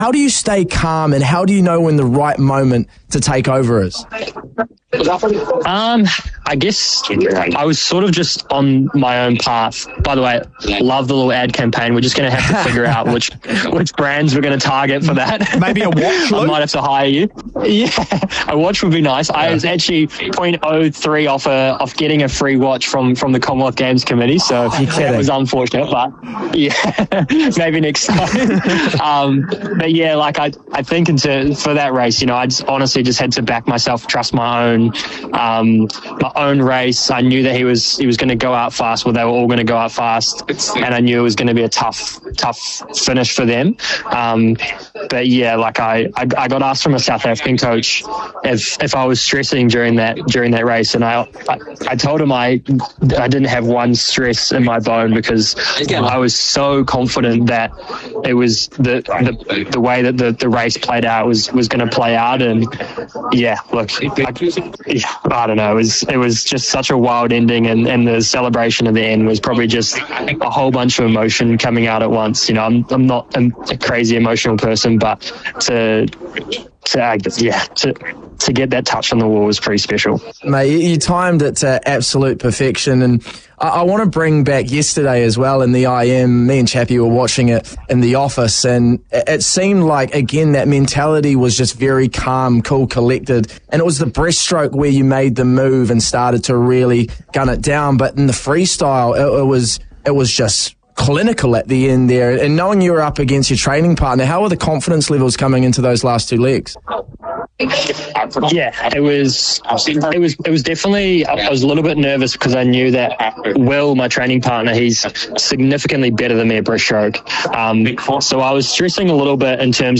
How do you stay calm, and how do you know when the right moment to take over is? I guess I was sort of just on my own path. By the way, love the little ad campaign. We're just going to have to figure out which brands we're going to target for that. Maybe a watch, Luke? I might have to hire you. Yeah, a watch would be nice. Yeah. I was actually 0.03 off getting a free watch from the Commonwealth Games Committee, so that was unfortunate, but yeah, maybe next time. But yeah, like I think for that race, I just honestly just had to back myself, trust my own race. I knew that he was going to go out fast. Well, they were all going to go out fast, and I knew it was going to be a tough finish for them. But yeah, like I got asked from a South African coach if I was stressing during that race, and I told him I didn't have one stress in my bone, because I was so confident that it was the way that the race played out was going to play out. And yeah, look, I don't know, it was just such a wild ending, and the celebration at the end was probably just a whole bunch of emotion coming out at once. I'm not a crazy emotional person, but to get that touch on the wall was pretty special. Mate, you timed it to absolute perfection, and I want to bring back yesterday as well in the IM. Me and Chappie were watching it in the office, and it seemed like, again, that mentality was just very calm, cool, collected, and it was the breaststroke where you made the move and started to really gun it down. But in the freestyle, it was just clinical at the end there. And knowing you were up against your training partner, how were the confidence levels coming into those last two legs? Yeah, it was definitely, I was a little bit nervous because I knew that Will, my training partner, he's significantly better than me at breaststroke. So I was stressing a little bit in terms